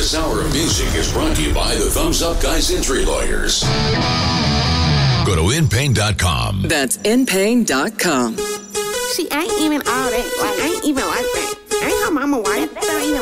This hour of music is brought to you by the Thumbs Up Guys Injury Lawyers. Go to InPain.com. That's InPain.com. She ain't even all that. Like, ain't even like that. Ain't her mama white. That ain't even